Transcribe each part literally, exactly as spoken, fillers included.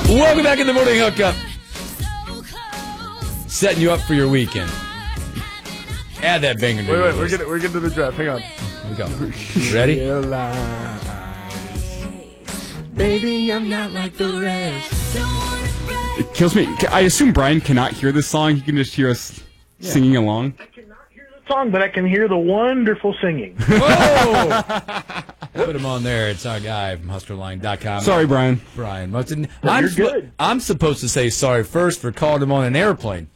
Welcome back in the morning hookup. Setting you up for your weekend. Add that banger to Wait, your wait, we're list. getting, we're getting to the draft. Hang on. Here we go. Ready? Realize, baby, I'm not like the rest. It kills me. I assume Brian cannot hear this song. He can just hear us yeah. singing along. I cannot hear the song, but I can hear the wonderful singing. Whoa! Put him on there. It's our guy from Husker Line dot com. Sorry, Brian. Brian Munson. No, I'm, you're sp- good. I'm supposed to say sorry first for calling him on an airplane.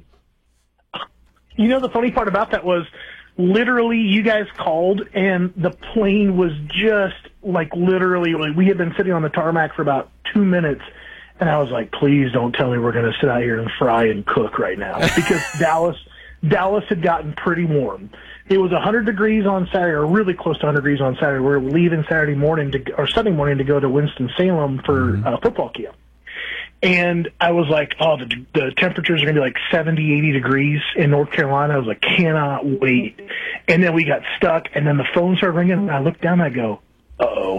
You know, the funny part about that was literally you guys called, and the plane was just, like, literally, like, we had been sitting on the tarmac for about two minutes, and I was like, please don't tell me we're going to sit out here and fry and cook right now, because Dallas Dallas had gotten pretty warm. It was one hundred degrees on Saturday, or really close to one hundred degrees on Saturday. We were leaving Saturday morning, to, or Sunday morning, to go to Winston-Salem for mm-hmm. uh, football camp. And I was like, oh, the, the temperatures are going to be like seventy, eighty degrees in North Carolina. I was like, cannot wait. And then we got stuck, and then the phone started ringing, and I looked down, and I go, uh-oh.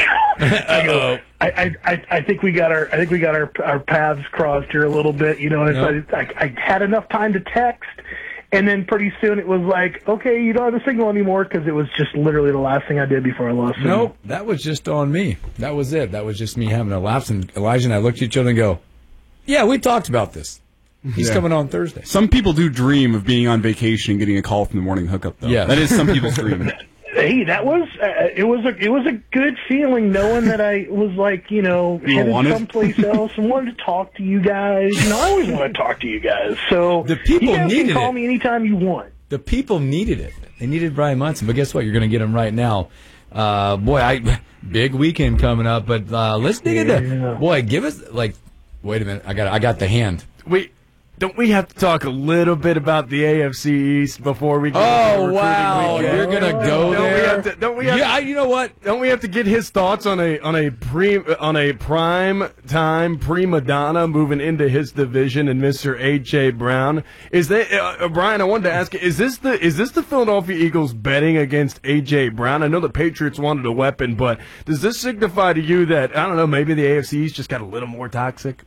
I go, I, I, I think we got our, I think we got our, our paths crossed here a little bit, you know. And nope. so I, I had enough time to text, and then pretty soon it was like, okay, you don't have a signal anymore, because it was just literally the last thing I did before I lost signal. Nope, that was just on me. That was it. That was just me having a lapse. And Elijah and I looked at each other and go, yeah, we talked about this. He's yeah. coming on Thursday. Some people do dream of being on vacation and getting a call from the morning hookup, though. Yeah. That is some people's dream. Hey, that was uh, it was a it was a good feeling knowing that I was like, you know, you headed wanted? someplace else and wanted to talk to you guys. You know, I always want to talk to you guys. So the people you guys needed can call it. me anytime you want. The people needed it. They needed Brian Munson, but guess what? You're going to get him right now. Uh, boy, I big weekend coming up, but uh, let's dig yeah. into. Boy, give us like. Wait a minute, I got I got the hand. Wait. Don't we have to talk a little bit about the A F C East before we get Oh, into wow. weekend? You're going to go don't there? We have to, don't we have yeah, to, you know what? Don't we have to get his thoughts on a on a pre on a prime time prima donna moving into his division and Mister A J Brown? Is that uh, Brian? I wanted to ask you: Is this the is this the Philadelphia Eagles betting against A J Brown? I know the Patriots wanted a weapon, but does this signify to you that I don't know? Maybe the A F C East just got a little more toxic.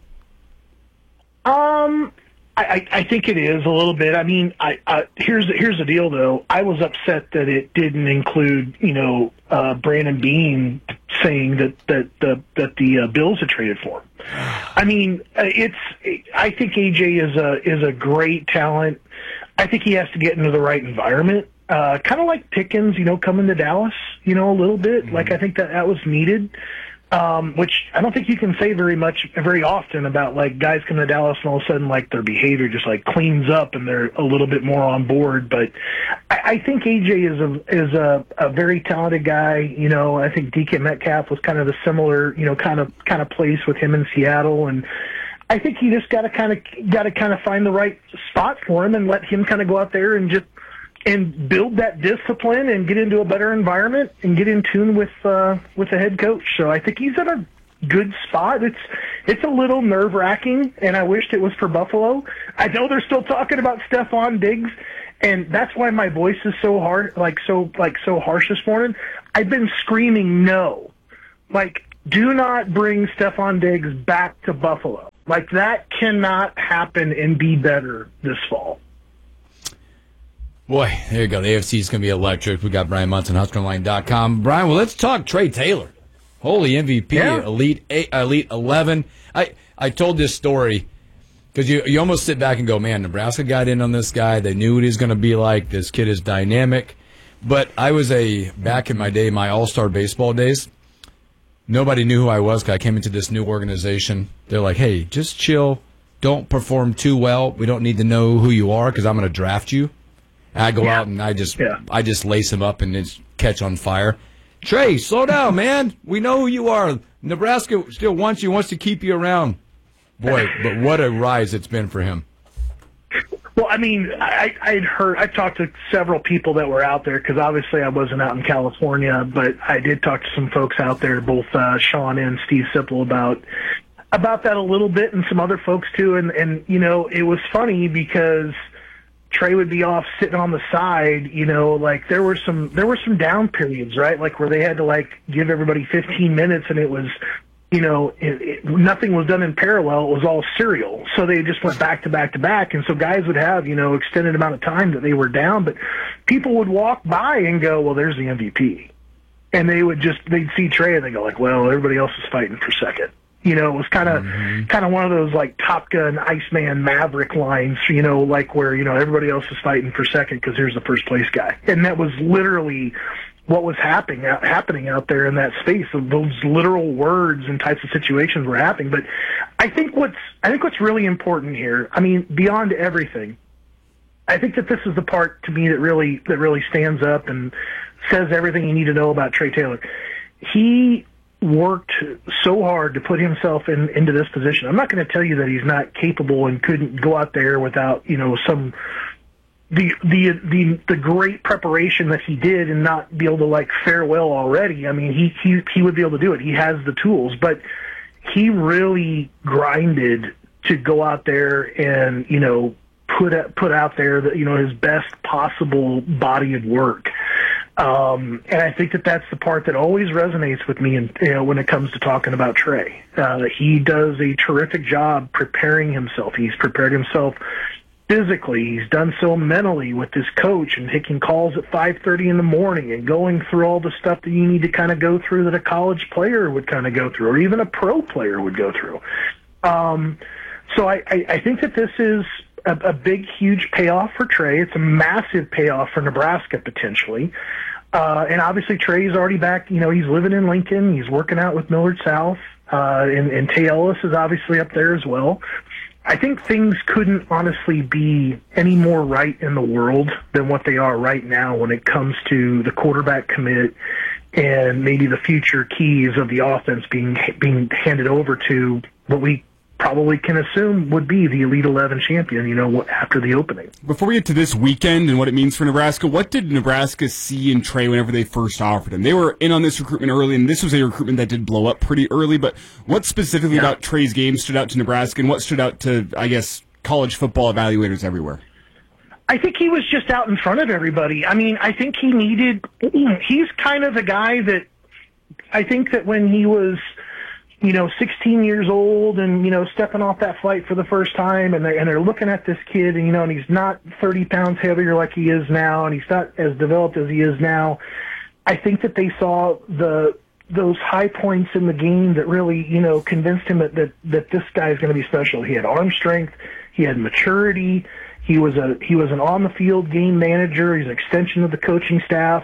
Um. I, I think it is a little bit. I mean, I, I here's here's the deal though. I was upset that it didn't include, you know, uh, Brandon Beane saying that that the that the uh, Bills had traded for him. I mean, it's. I think A J is a is a great talent. I think he has to get into the right environment. Uh, kind of like Pickens, you know, coming to Dallas, you know, a little bit. Mm-hmm. Like I think that that was needed. Um, which I don't think you can say very much, very often about like guys coming to Dallas and all of a sudden like their behavior just like cleans up and they're a little bit more on board. But I, I think A J is a is a, a very talented guy. You know, I think D K Metcalf was kind of a similar, you know, kind of kind of place with him in Seattle, and I think you just got to kind of got to kind of find the right spot for him and let him kind of go out there and just. And build that discipline and get into a better environment and get in tune with uh, with the head coach. So I think he's in a good spot. It's it's a little nerve wracking, and I wished it was for Buffalo. I know they're still talking about Stephon Diggs, and that's why my voice is so hard, like so like so harsh this morning. I've been screaming no, like do not bring Stephon Diggs back to Buffalo. Like that cannot happen and be better this fall. Boy, there you go. The A F C is going to be electric. We got Brian Munson, Husker Line dot com. Brian, well, let's talk Trey Taylor. Holy M V P, yeah. Elite eight, Elite eleven. I, I told this story because you, you almost sit back and go, man, Nebraska got in on this guy. They knew what he was going to be like. This kid is dynamic. But I was a, back in my day, my all-star baseball days, nobody knew who I was because I came into this new organization. They're like, hey, just chill. Don't perform too well. We don't need to know who you are because I'm going to draft you. And I go yeah. out and I just yeah. I just lace him up and it's catch on fire. Trey, slow down, man. We know who you are. Nebraska still wants you, wants to keep you around. Boy, but what a rise it's been for him. Well, I mean, I, I'd heard, I talked to several people that were out there because obviously I wasn't out in California, but I did talk to some folks out there, both uh, Sean and Steve Sipple, about about that a little bit, and some other folks too. And, and you know, it was funny because Trey would be off sitting on the side, you know, like there were some there were some down periods, right? Like where they had to like give everybody fifteen minutes and it was you know, it, it, nothing was done in parallel. It was all serial. So they just went back to back to back. And so guys would have, you know, extended amount of time that they were down, but people would walk by and go, well, there's the M V P. And they would just, they'd see Trey and they go like, well, everybody else is fighting for second. You know, it was kind of, mm-hmm. kind of one of those like Top Gun, Iceman, Maverick lines, you know, like where, you know, everybody else is fighting for second because here's the first place guy. And that was literally what was happening happening out there in that space. Those literal words and types of situations were happening. But I think what's I think what's really important here, I mean, beyond everything, I think that this is the part to me that really that really stands up and says everything you need to know about Trey Taylor. He worked so hard to put himself in into this position. I'm not going to tell you that he's not capable and couldn't go out there without, you know, some the the the the great preparation that he did and not be able to like fare well already. I mean, he he he would be able to do it. He has the tools, but he really grinded to go out there and, you know, put put out there that, you know, his best possible body of work. Um, and I think that that's the part that always resonates with me, in, you know, when it comes to talking about Trey. Uh, he does a terrific job preparing himself. He's prepared himself physically. He's done so mentally with his coach and taking calls at five thirty in the morning and going through all the stuff that you need to kind of go through that a college player would kind of go through or even a pro player would go through. Um, so I, I, I think that this is a, a big, huge payoff for Trey. It's a massive payoff for Nebraska potentially. Uh, and obviously Trey's already back. You know, he's living in Lincoln. He's working out with Millard South. Uh, and, and Tay Ellis is obviously up there as well. I think things couldn't honestly be any more right in the world than what they are right now when it comes to the quarterback commit and maybe the future keys of the offense being being handed over to what we probably can assume would be the Elite eleven champion, you know, after the opening. Before we get to this weekend and what it means for Nebraska, what did Nebraska see in Trey whenever they first offered him? They were in on this recruitment early, and this was a recruitment that did blow up pretty early, but what specifically yeah. about Trey's game stood out to Nebraska, and what stood out to, I guess, college football evaluators everywhere? I think he was just out in front of everybody. I mean, I think he needed, he's kind of the guy that, I think that when he was, you know, sixteen years old and, you know, stepping off that flight for the first time and they're, and they're looking at this kid and, you know, and he's not thirty pounds heavier like he is now and he's not as developed as he is now. I think that they saw the, those high points in the game that really, you know, convinced him that, that, that this guy is going to be special. He had arm strength. He had maturity. He was a, he was an on the field game manager. He's an extension of the coaching staff.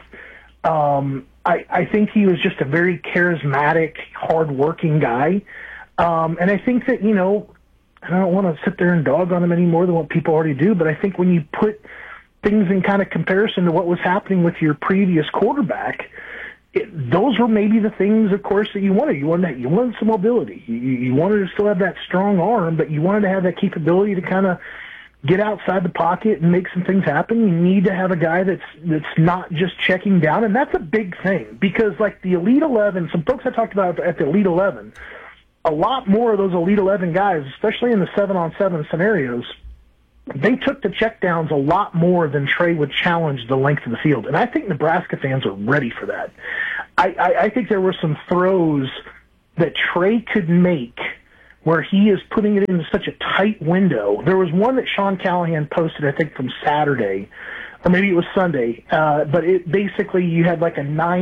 Um, I, I think he was just a very charismatic, hard-working guy. Um, and I think that, you know, I don't want to sit there and dog on him any more than what people already do, but I think when you put things in kind of comparison to what was happening with your previous quarterback, it, those were maybe the things, of course, that you wanted. You wanted, that, you wanted some mobility. You, you wanted to still have that strong arm, but you wanted to have that capability to kind of get outside the pocket and make some things happen. You need to have a guy that's that's not just checking down, and that's a big thing because, like the Elite eleven, some folks I talked about at the Elite eleven, a lot more of those Elite eleven guys, especially in the seven-on-seven scenarios, they took the checkdowns a lot more than Trey would challenge the length of the field, and I think Nebraska fans are ready for that. I, I, I think there were some throws that Trey could make where he is putting it into such a tight window. There was one that Sean Callahan posted, I think, from Saturday, or maybe it was Sunday, uh, but it basically you had like a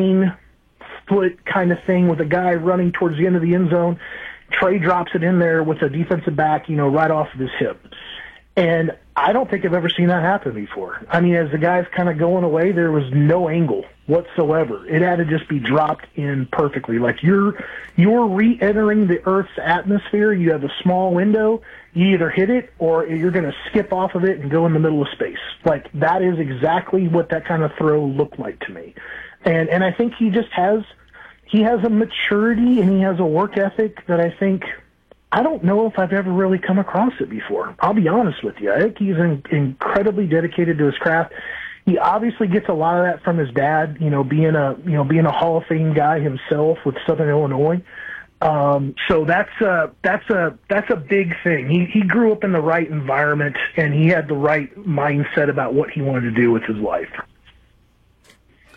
nine-foot kind of thing with a guy running towards the end of the end zone. Trey drops it in there with a defensive back, you know, right off of his hip. And I don't think I've ever seen that happen before. I mean, as the guy's kind of going away, there was no angle whatsoever. It had to just be dropped in perfectly. Like you're you're re-entering the Earth's atmosphere. You have a small window. You either hit it or you're going to skip off of it and go in the middle of space. Like that is exactly what that kind of throw looked like to me. And and I think he just has he has a maturity and he has a work ethic that I think I don't know if I've ever really come across it before. I'll be honest with you. I think he's in, incredibly dedicated to his craft. He obviously gets a lot of that from his dad, you know, being a, you know, being a Hall of Fame guy himself with Southern Illinois. Um, so that's a, that's a, that's a big thing. He, he grew up in the right environment and he had the right mindset about what he wanted to do with his life.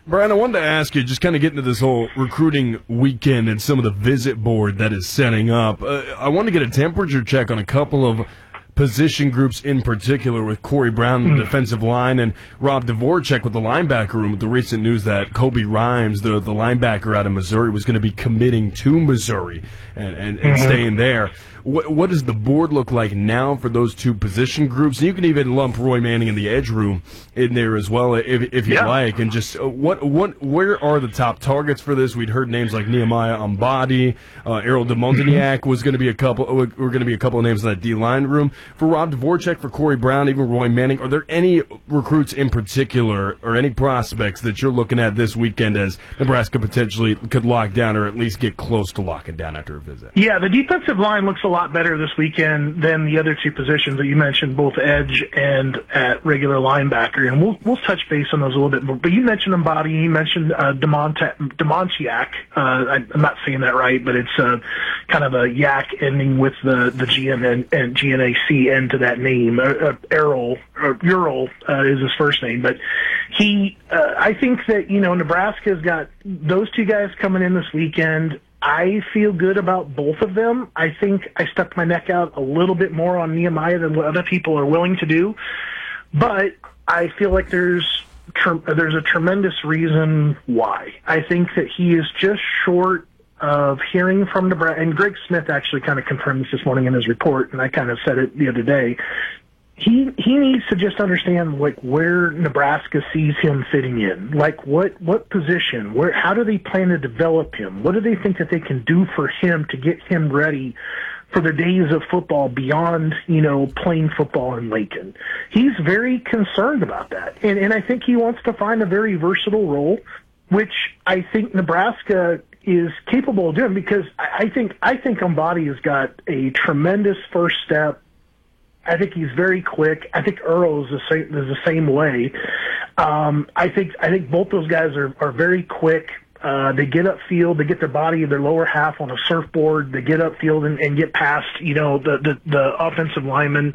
Brian, I wanted to ask you, just kind of get into this whole recruiting weekend and some of the visit board that is setting up. Uh, I want to get a temperature check on a couple of position groups in particular, with Corey Brown, the defensive line, and Rob Dvorak with the linebacker room, with the recent news that Kobe Rhymes, the, the linebacker out of Missouri, was going to be committing to Missouri and, and, and mm-hmm. staying there. What, what does the board look like now for those two position groups? And you can even lump Roy Manning in the edge room in there as well, if, if you yeah. like. And just uh, what what where are the top targets for this? We'd heard names like Nehemiah Ambadi, uh, Errol DeMontagnac was going to be a couple. Were going to be a couple of names in that D line room for Rob Dvorak, for Corey Brown, even Roy Manning. Are there any recruits in particular or any prospects that you're looking at this weekend as Nebraska potentially could lock down, or at least get close to locking down after a visit? Yeah, the defensive line looks a lot better this weekend than the other two positions that you mentioned, both edge and at regular linebacker. And we'll we'll touch base on those a little bit more. But you mentioned Ambadi, you mentioned uh, Demonta- Demontiac. Uh, I, I'm not saying that right, but it's uh, kind of a yak ending with the the G N and, and G N A C end to that name. Uh, uh, Errol or Ural uh, is his first name, but he. Uh, I think that you know Nebraska's got those two guys coming in this weekend. I feel good about both of them. I think I stuck my neck out a little bit more on Nehemiah than what other people are willing to do, but I feel like there's there's a tremendous reason why. I think that he is just short of hearing from Nebraska, and Greg Smith actually kind of confirmed this this morning in his report, and I kind of said it the other day. He he needs to just understand like where Nebraska sees him fitting in, like what what position, where how do they plan to develop him, what do they think that they can do for him to get him ready for the days of football beyond you know playing football in Lincoln. He's very concerned about that, and and I think he wants to find a very versatile role, which I think Nebraska is capable of doing, because I, I think I think Ambadi has got a tremendous first step. I think he's very quick. I think Earl is the same, is the same way. Um, I think I think both those guys are, are very quick. Uh, they get upfield, they get their body, their lower half on a surfboard. They get upfield and, and get past, you know, the the, the offensive linemen.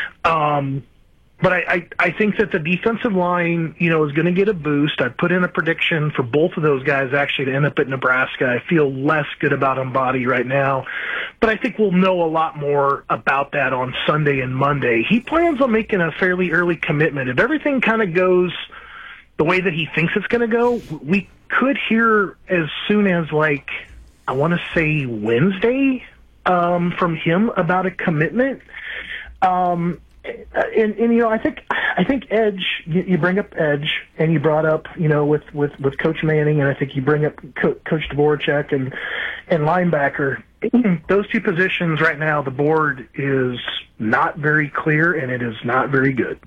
Um, but I, I, I think that the defensive line, you know, is going to get a boost. I put in a prediction for both of those guys actually to end up at Nebraska. I feel less good about Ambadi right now, but I think we'll know a lot more about that on Sunday and Monday. He plans on making a fairly early commitment. If everything kind of goes the way that he thinks it's going to go, we could hear as soon as, like, I want to say Wednesday um, from him about a commitment. Um, and, and, you know, I think I think Edge, you, you bring up Edge, and you brought up, you know, with, with, with Coach Manning, and I think you bring up Co- Coach Dvorak and, and linebacker. Those two positions right now, the board is not very clear, and it is not very good.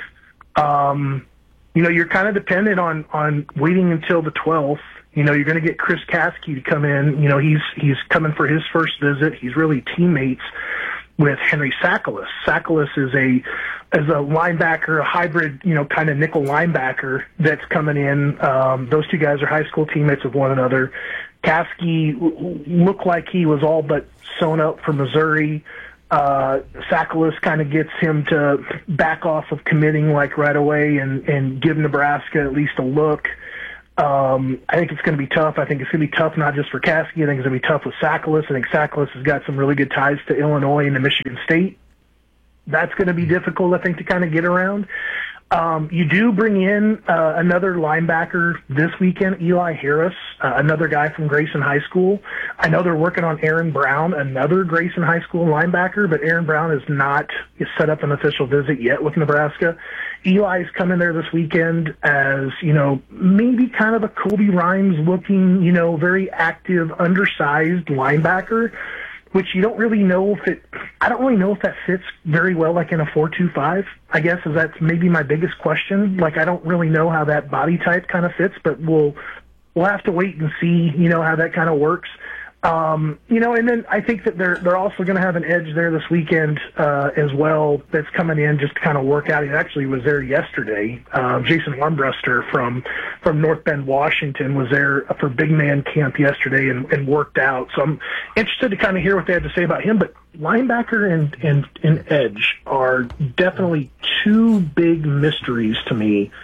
Um, you know, you're kind of dependent on, on waiting until the twelfth. You know, you're going to get Chris Kasky to come in. You know, he's he's coming for his first visit. He's really teammates with Henry Sakalas. Sakalas is a is a linebacker, a hybrid, you know, kind of nickel linebacker that's coming in. Um, those two guys are high school teammates of one another. Kasky looked like he was all but sewn up for Missouri. Uh, Sakalas kind of gets him to back off of committing like right away and, and give Nebraska at least a look. Um, I think it's going to be tough. I think it's going to be tough not just for Kasky. I think it's going to be tough with Sakalas. I think Sakalas has got some really good ties to Illinois and to Michigan State. That's going to be difficult, I think, to kind of get around. Um, you do bring in uh, another linebacker this weekend, Eli Harris, uh, another guy from Grayson High School. I know they're working on Aaron Brown, another Grayson High School linebacker, but Aaron Brown is not set up an official visit yet with Nebraska. Eli's coming there this weekend as, you know, maybe kind of a Kobe Rhymes looking, you know, very active, undersized linebacker, which you don't really know if it, I don't really know if that fits very well, like in a four two five, I guess, is that's maybe my biggest question. Like, I don't really know how that body type kind of fits, but we'll, we'll have to wait and see, you know, how that kind of works. Um, you know, and then I think that they're, they're also going to have an edge there this weekend, uh, as well, that's coming in just to kind of work out. He actually was there yesterday. Uh, Jason Armbruster from, from North Bend, Washington was there for big man camp yesterday and, and worked out. So I'm interested to kind of hear what they had to say about him, but linebacker and, and, and edge are definitely two big mysteries to me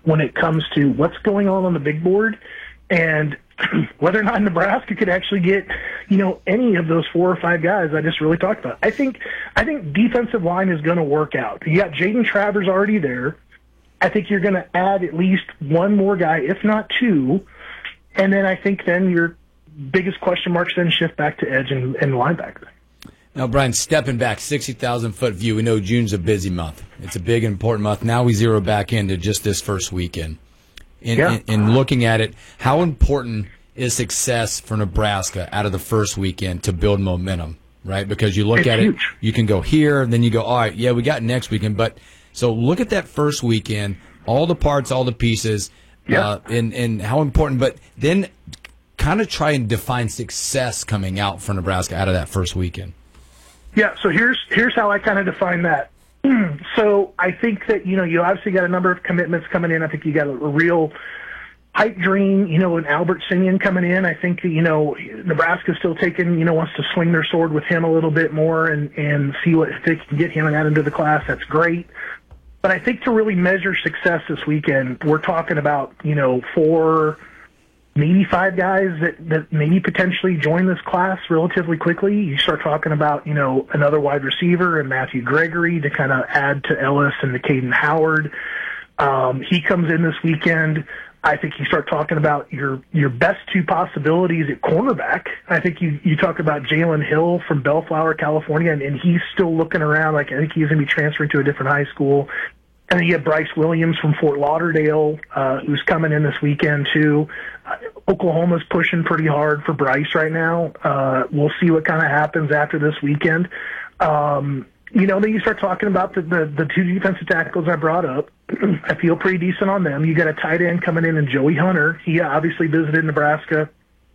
when it comes to what's going on on the big board and whether or not Nebraska could actually get, you know, any of those four or five guys I just really talked about. I think I think defensive line is going to work out. You got Jaden Travers already there. I think you're going to add at least one more guy, if not two, and then I think then your biggest question marks then shift back to edge and, and linebacker. Now, Brian, stepping back, sixty thousand foot view, we know June's a busy month. It's a big and important month. Now we zero back into just this first weekend. In, yeah. in, in looking at it, how important is success for Nebraska out of the first weekend to build momentum, right? Because you look it's at huge. it, you can go here, and then you go, all right, yeah, we got next weekend. But so look at that first weekend, all the parts, all the pieces, yeah. uh, and, and how important. But then kind of try and define success coming out for Nebraska out of that first weekend. Yeah, so here's here's how I kind of define that. So I think that, you know, you obviously got a number of commitments coming in. I think you got a, a real pipe dream, you know, and Albert Simeon coming in. I think, you know, Nebraska's still taking, you know, wants to swing their sword with him a little bit more and, and see what if they can get him and add into the class. That's great. But I think to really measure success this weekend, we're talking about, you know, four, maybe five guys that, that maybe potentially join this class relatively quickly. You start talking about, you know, another wide receiver and Matthew Gregory to kind of add to Ellis and to Caden Howard. Um, he comes in this weekend. I think you start talking about your, your best two possibilities at cornerback. I think you, you talk about Jalen Hill from Bellflower, California, and, and he's still looking around like I think he's going to be transferring to a different high school. And then you have Bryce Williams from Fort Lauderdale, uh, who's coming in this weekend too. Uh, Oklahoma's pushing pretty hard for Bryce right now. Uh, we'll see what kind of happens after this weekend. Um, you know, then you start talking about the, the, the two defensive tackles I brought up. I feel pretty decent on them. You got a tight end coming in and Joey Hunter. He obviously visited Nebraska.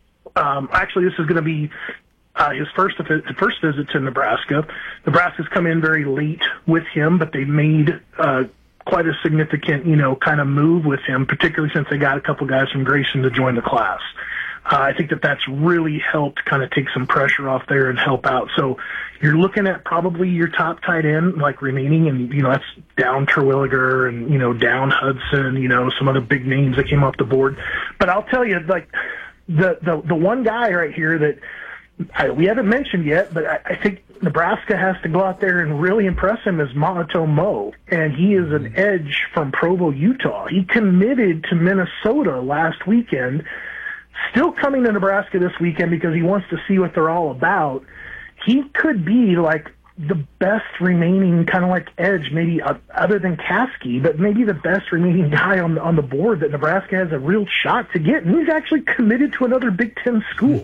Um, actually, this is going to be Uh, his first first visit to Nebraska. Nebraska's come in very late with him, but they made uh, quite a significant, you know, kind of move with him, particularly since they got a couple guys from Grayson to join the class. Uh, I think that that's really helped kind of take some pressure off there and help out. So you're looking at probably your top tight end, like remaining, and, you know, that's down Terwilliger and, you know, down Hudson, you know, some other big names that came off the board. But I'll tell you, like, the, the, the one guy right here that I, we haven't mentioned yet, but I, I think Nebraska has to go out there and really impress him is Monato Mo, and he is an edge from Provo, Utah. He committed to Minnesota last weekend, still coming to Nebraska this weekend because he wants to see what they're all about. He could be like the best remaining kind of like edge, maybe uh, other than Kasky, but maybe the best remaining guy on the, on the board that Nebraska has a real shot to get. And he's actually committed to another Big Ten school.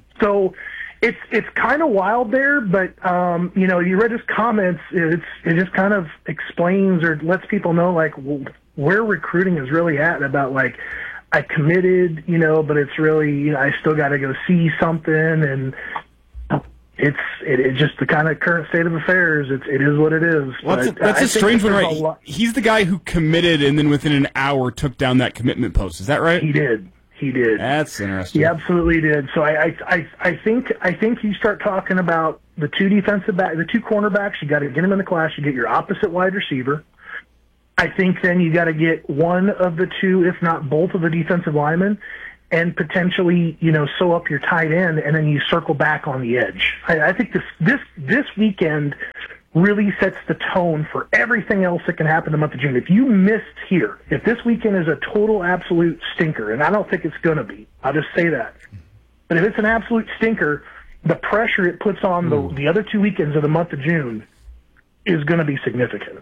So it's it's kind of wild there, but um, you know, you read his comments. It's it just kind of explains or lets people know like where recruiting is really at. About like I committed, you know, but it's really, you know, I still got to go see something, and it's it, it's just the kind of current state of affairs. It's it is what it is. Well, that's, but a, that's I a strange one, there's right? a lot- He's the guy who committed and then within an hour took down that commitment post. Is that right? He did. He did. That's interesting. He absolutely did. So I, I, I, I think, I think you start talking about the two defensive back, the two cornerbacks. You got to get them in the class. You get your opposite wide receiver. I think then you got to get one of the two, if not both, of the defensive linemen, and potentially, you know, sew up your tight end, and then you circle back on the edge. I, I think this, this, this weekend really sets the tone for everything else that can happen in the month of June. If you missed here, if this weekend is a total absolute stinker, and I don't think it's going to be, I'll just say that. But if it's an absolute stinker, the pressure it puts on the, the other two weekends of the month of June is going to be significant.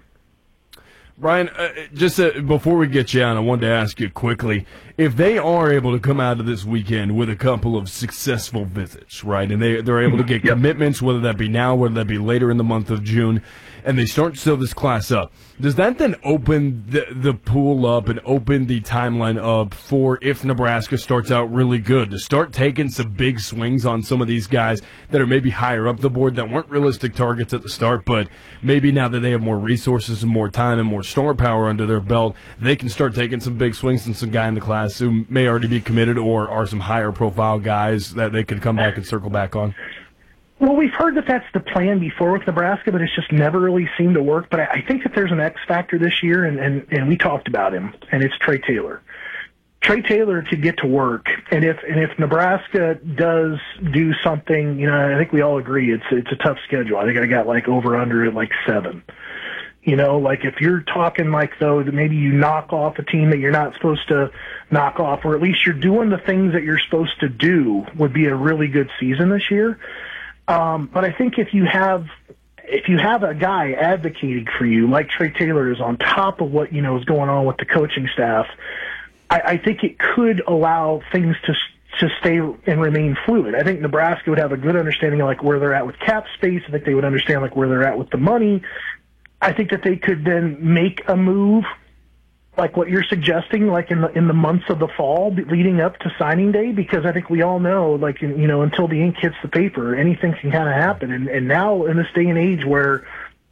Brian, uh, just uh, before we get you on, I wanted to ask you quickly, if they are able to come out of this weekend with a couple of successful visits, right, and they, they're able to get yep. commitments, whether that be now, whether that be later in the month of June, and they start to fill this class up, does that then open the, the pool up and open the timeline up for if Nebraska starts out really good, to start taking some big swings on some of these guys that are maybe higher up the board that weren't realistic targets at the start, but maybe now that they have more resources and more time and more star power under their belt, they can start taking some big swings and some guy in the class who may already be committed or are some higher profile guys that they could come back and circle back on? Well, we've heard that that's the plan before with Nebraska, but it's just never really seemed to work. But I, I think that there's an X factor this year, and, and, and we talked about him, and it's Trey Taylor. Trey Taylor could get to work, and if and if Nebraska does do something, you know, I think we all agree it's it's a tough schedule. I think I got like over under at like seven. You know, like if you're talking like though that maybe you knock off a team that you're not supposed to knock off, or at least you're doing the things that you're supposed to do, would be a really good season this year. Um, but I think if you have if you have a guy advocating for you like Trey Taylor is on top of what you know is going on with the coaching staff, I, I think it could allow things to to stay and remain fluid. I think Nebraska would have a good understanding of like where they're at with cap space. I think they would understand like where they're at with the money. I think that they could then make a move like what you're suggesting, like in the in the months of the fall leading up to signing day, because I think we all know, like, you know, until the ink hits the paper, anything can kind of happen. And, and now in this day and age where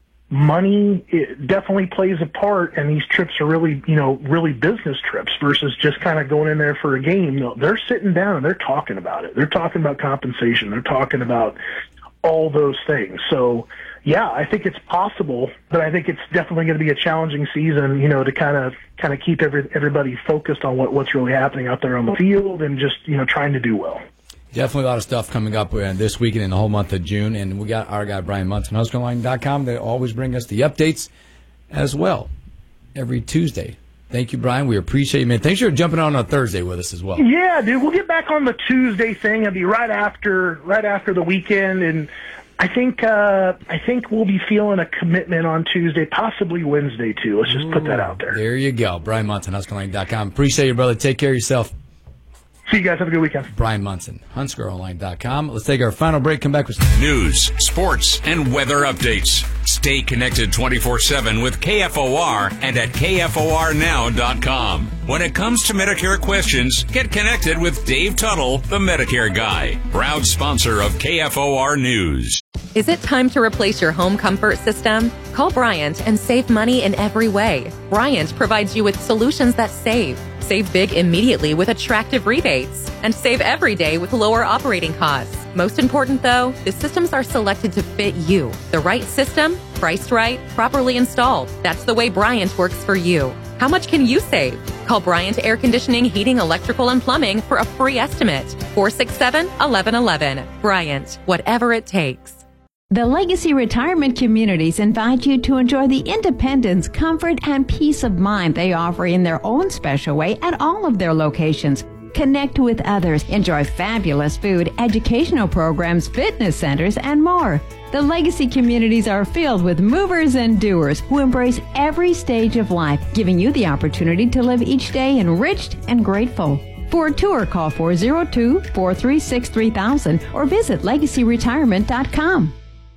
money it definitely plays a part, and these trips are really, you know, really business trips versus just kind of going in there for a game. No, they're sitting down and they're talking about it. They're talking about compensation. They're talking about all those things. So, yeah, I think it's possible, but I think it's definitely going to be a challenging season, you know, to kind of kind of keep every, everybody focused on what, what's really happening out there on the field and just, you know, trying to do well. Definitely a lot of stuff coming up uh, this weekend and the whole month of June. And we got our guy, Brian Munson, Husker Online dot com. They always bring us the updates as well every Tuesday. Thank you, Brian. We appreciate you, man. Thanks for jumping on on Thursday with us as well. Yeah, dude. We'll get back on the Tuesday thing. It'll be right after right after the weekend. And I think uh, I think we'll be feeling a commitment on Tuesday, possibly Wednesday, too. Let's just Ooh, put that out there. There you go. Brian Munson, Husker Online dot com. Appreciate you, brother. Take care of yourself. See you guys. Have a good weekend. Brian Munson, Husker Online dot com. Let's take our final break. Come back with news, sports, and weather updates. Stay connected twenty-four seven with K F O R and at K F O R now dot com. When it comes to Medicare questions, get connected with Dave Tuttle, the Medicare Guy, proud sponsor of K F O R News. Is it time to replace your home comfort system? Call Bryant and save money in every way. Bryant provides you with solutions that save. Save big immediately with attractive rebates. And save every day with lower operating costs. Most important, though, the systems are selected to fit you. The right system, priced right, properly installed. That's the way Bryant works for you. How much can you save? Call Bryant Air Conditioning, Heating, Electrical, and Plumbing for a free estimate. four six seven, one one one one. Bryant, whatever it takes. The Legacy Retirement Communities invite you to enjoy the independence, comfort, and peace of mind they offer in their own special way at all of their locations. Connect with others, enjoy fabulous food, educational programs, fitness centers, and more. The Legacy Communities are filled with movers and doers who embrace every stage of life, giving you the opportunity to live each day enriched and grateful. For a tour, call four oh two, four three six, three thousand or visit legacy retirement dot com.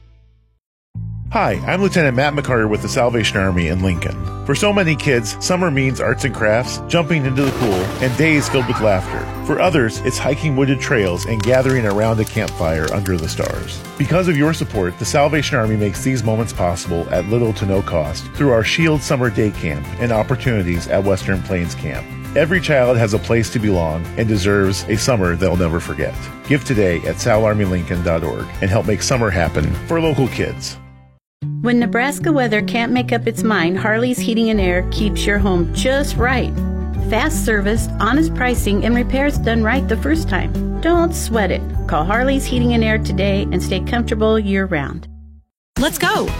Hi, I'm Lieutenant Matt McCarter with the Salvation Army in Lincoln. For so many kids, summer means arts and crafts, jumping into the pool, and days filled with laughter. For others, it's hiking wooded trails and gathering around a campfire under the stars. Because of your support, the Salvation Army makes these moments possible at little to no cost through our Shield Summer Day Camp and opportunities at Western Plains Camp. Every child has a place to belong and deserves a summer they'll never forget. Give today at sal army lincoln dot org and help make summer happen for local kids. When Nebraska weather can't make up its mind, Harley's Heating and Air keeps your home just right. Fast service, honest pricing, and repairs done right the first time. Don't sweat it. Call Harley's Heating and Air today and stay comfortable year-round. Let's go.